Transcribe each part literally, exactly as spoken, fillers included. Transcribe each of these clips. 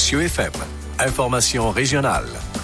Cieux F M. Information régionale.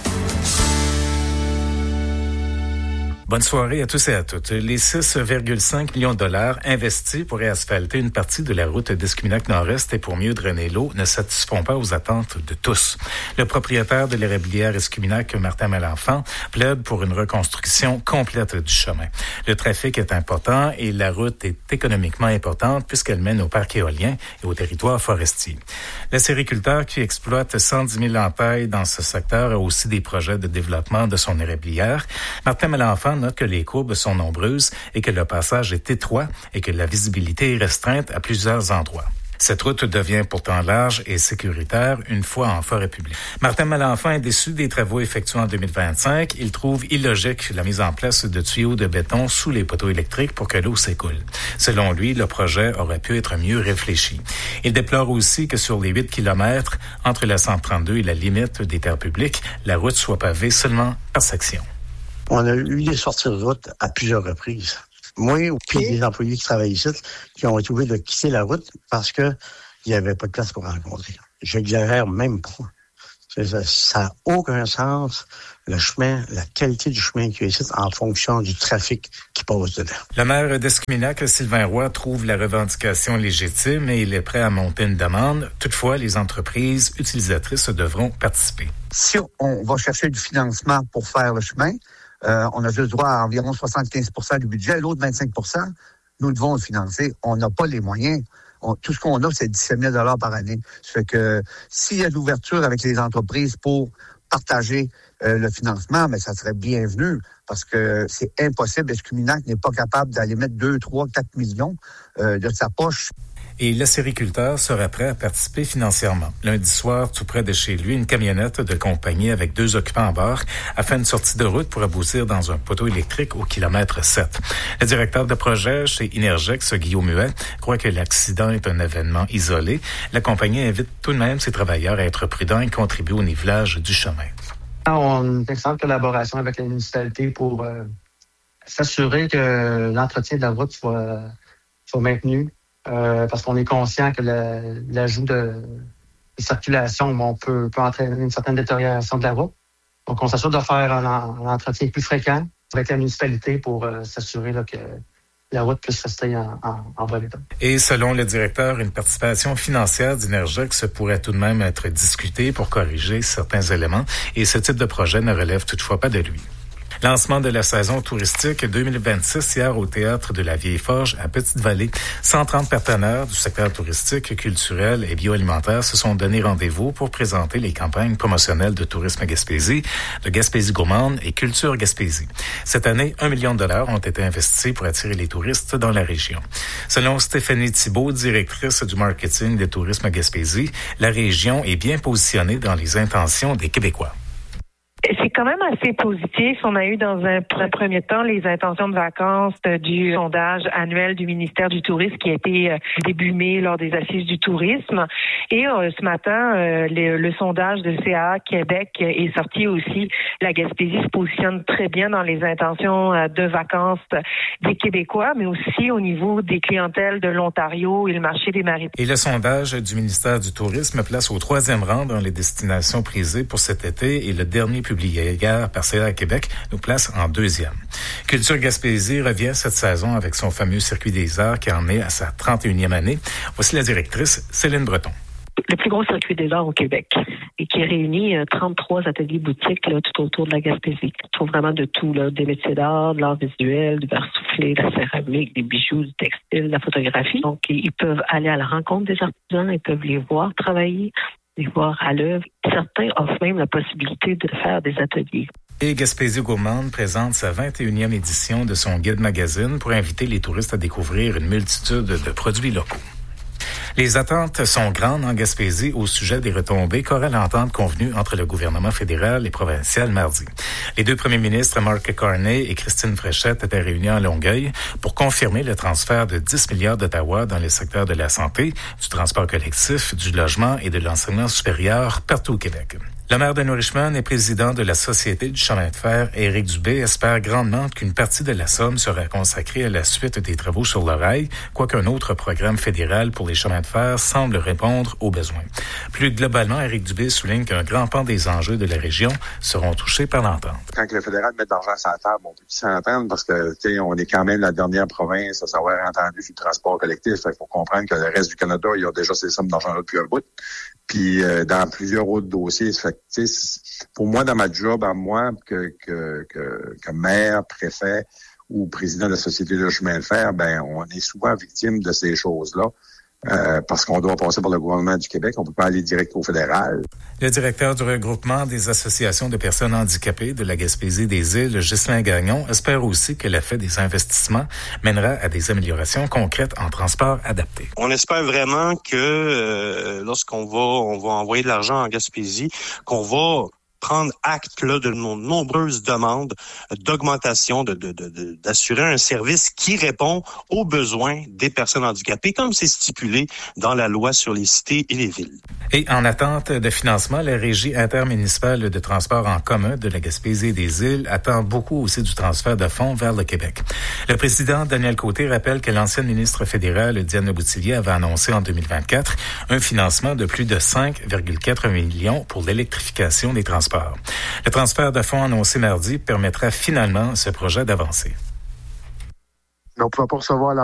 Bonne soirée à tous et à toutes. Les six virgule cinq millions de dollars investis pour réasphalter une partie de la route d'Escuminac Nord-Est et pour mieux drainer l'eau ne satisfont pas aux attentes de tous. Le propriétaire de l'érablière Escuminac, Martin Malenfant, plaide pour une reconstruction complète du chemin. Le trafic est important et la route est économiquement importante puisqu'elle mène au parc éolien et au territoire forestier. La sériculteur qui exploite cent dix mille entailles dans ce secteur a aussi des projets de développement de son érablière. Martin Malenfant note que les courbes sont nombreuses et que le passage est étroit et que la visibilité est restreinte à plusieurs endroits. Cette route devient pourtant large et sécuritaire une fois en forêt publique. Martin Malenfant est déçu des travaux effectués en deux mille vingt-cinq. Il trouve illogique la mise en place de tuyaux de béton sous les poteaux électriques pour que l'eau s'écoule. Selon lui, le projet aurait pu être mieux réfléchi. Il déplore aussi que sur les huit kilomètres entre la cent trente-deux et la limite des terres publiques, la route soit pavée seulement par section. On a eu des sorties de route à plusieurs reprises. Moi, puis des employés qui travaillent ici, qui ont été obligés de quitter la route parce que il n'y avait pas de place pour rencontrer. J'exagère même pas. Ça n'a aucun sens, le chemin, la qualité du chemin qui est ici en fonction du trafic qui passe dedans. Le maire d'Escuminac, Sylvain Roy, trouve la revendication légitime et il est prêt à monter une demande. Toutefois, les entreprises utilisatrices devront participer. Si on va chercher du financement pour faire le chemin, Euh, on a juste droit à environ soixante-quinze pour cent du budget. L'autre vingt-cinq pour cent, nous devons le financer. On n'a pas les moyens. On, tout ce qu'on a, c'est dix-sept mille dollars par année. Ça fait que s'il y a de l'ouverture avec les entreprises pour partager euh, le financement, mais ça serait bienvenu parce que c'est impossible. Escuminac n'est pas capable d'aller mettre deux, trois, quatre millions euh, de sa poche. Et le sériculteur sera prêt à participer financièrement. Lundi soir, tout près de chez lui, une camionnette de compagnie avec deux occupants à bord a fait une sortie de route pour aboutir dans un poteau électrique au kilomètre sept. Le directeur de projet chez Inergex, Guillaume Muet, croit que l'accident est un événement isolé. La compagnie invite tout de même ses travailleurs à être prudents et contribuer au nivelage du chemin. On a une excellente collaboration avec la municipalité pour euh, s'assurer que l'entretien de la route soit, soit maintenu. Euh, parce qu'on est conscient que la, l'ajout de, de circulation bon, peut, peut entraîner une certaine détérioration de la route. Donc, on s'assure de faire un, un entretien plus fréquent avec la municipalité pour euh, s'assurer là, que la route puisse rester en, en, en bon état. Et selon le directeur, une participation financière d'Inergex pourrait tout de même être discutée pour corriger certains éléments. Et ce type de projet ne relève toutefois pas de lui. Lancement de la saison touristique deux mille vingt-six hier au Théâtre de la Vieille Forge à Petite-Vallée. cent trente partenaires du secteur touristique, culturel et bioalimentaire se sont donné rendez-vous pour présenter les campagnes promotionnelles de tourisme Gaspésie, de Gaspésie gourmande et Culture Gaspésie. Cette année, un million de dollars ont été investis pour attirer les touristes dans la région. Selon Stéphanie Thibault, directrice du marketing des tourismes Gaspésie, la région est bien positionnée dans les intentions des Québécois. C'est quand même assez positif. On a eu dans un premier temps les intentions de vacances du sondage annuel du ministère du Tourisme qui a été début mai lors des assises du tourisme. Et euh, ce matin, euh, le, le sondage de C A A Québec est sorti aussi. La Gaspésie se positionne très bien dans les intentions de vacances des Québécois, mais aussi au niveau des clientèles de l'Ontario et le marché des maritimes. Et le sondage du ministère du Tourisme place au troisième rang dans les destinations prisées pour cet été et le dernier publié hier par C A A Québec nous place en deuxième. Culture Gaspésie revient cette saison avec son fameux Circuit des Arts qui en est à sa trente et unième année. Voici la directrice Céline Breton. Le plus gros circuit des arts au Québec et qui réunit trente-trois ateliers boutiques là, tout autour de la Gaspésie. On trouve vraiment de tout, là, des métiers d'art, de l'art visuel, du verre soufflé, de la céramique, des bijoux, du textile, de la photographie. Donc, ils peuvent aller à la rencontre des artisans, ils peuvent les voir travailler, les voir à l'œuvre. Certains offrent même la possibilité de faire des ateliers. Et Gaspésie gourmande présente sa vingt et unième édition de son guide magazine pour inviter les touristes à découvrir une multitude de produits locaux. Les attentes sont grandes en Gaspésie au sujet des retombées qu'aura l'entente convenue entre le gouvernement fédéral et provincial mardi. Les deux premiers ministres, Mark Carney et Christine Fréchette, étaient réunis à Longueuil pour confirmer le transfert de dix milliards d'Ottawa dans les secteurs de la santé, du transport collectif, du logement et de l'enseignement supérieur partout au Québec. Le maire de New Richmond et président de la Société du chemin de fer, Éric Dubé, espère grandement qu'une partie de la somme sera consacrée à la suite des travaux sur le rail, quoiqu'un autre programme fédéral pour les chemins de fer semble répondre aux besoins. Plus globalement, Éric Dubé souligne qu'un grand pan des enjeux de la région seront touchés par l'entente. Quand le fédéral met de l'argent sur la table, on peut s'entendre parce que, tu sais, on est quand même la dernière province à savoir entendu sur le transport collectif. Il faut comprendre que le reste du Canada, il y a déjà ces sommes d'argent-là depuis un bout. Puis euh, dans plusieurs autres dossiers. Fait que, tu sais, pour moi, dans ma job, à moi, que, que, que, que maire, préfet ou président de la Société de chemin de fer, ben on est souvent victime de ces choses-là. Euh, parce qu'on doit passer par le gouvernement du Québec, on ne peut pas aller direct au fédéral. Le directeur du regroupement des associations de personnes handicapées de la Gaspésie des Îles, Ghislain Gagnon, espère aussi que l'effet des investissements mènera à des améliorations concrètes en transport adapté. On espère vraiment que euh, lorsqu'on va, on va envoyer de l'argent en Gaspésie, qu'on va prendre acte là de nos nombreuses demandes d'augmentation, de, de, de, de, d'assurer un service qui répond aux besoins des personnes handicapées, comme c'est stipulé dans la loi sur les cités et les villes. Et en attente de financement, la Régie intermunicipale de transport en commun de la Gaspésie et des Îles attend beaucoup aussi du transfert de fonds vers le Québec. Le président Daniel Côté rappelle que l'ancienne ministre fédérale Diane Leboutillier avait annoncé en deux mille vingt-quatre un financement de plus de cinq virgule quatre millions pour l'électrification des transports. Le transfert de fonds annoncé mardi permettra finalement ce projet d'avancer. Mais on ne pouvait pas recevoir